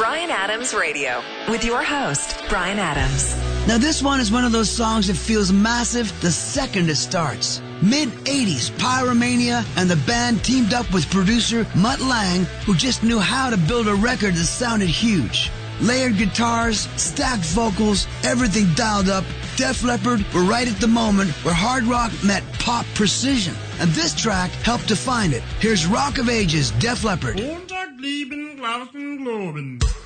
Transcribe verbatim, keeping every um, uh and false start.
Bryan Adams Radio with your host, Bryan Adams. Now this one is one of those songs that feels massive the second it starts. mid eighties Pyromania and the band teamed up with producer Mutt Lange, who just knew how to build a record that sounded huge. Layered guitars, stacked vocals, everything dialed up. Def Leppard were right at the moment where hard rock met pop precision. And this track helped define it. Here's Rock of Ages, Def Leppard. Montag lieben, Glauben, Globen.